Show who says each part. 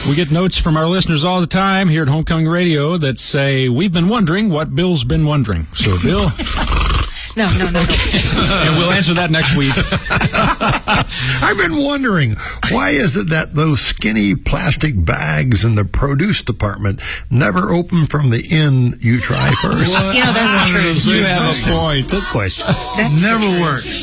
Speaker 1: We get notes from our listeners all the time here at Homecoming Radio that say, we've been wondering what Bill's been wondering. So, Bill...
Speaker 2: No.
Speaker 1: And we'll answer that next week.
Speaker 3: I've been wondering, why is it that those skinny plastic bags in the produce department never open from the end you try first?
Speaker 2: That's true.
Speaker 1: You have a point.
Speaker 3: Good question.
Speaker 2: That's
Speaker 4: Never works.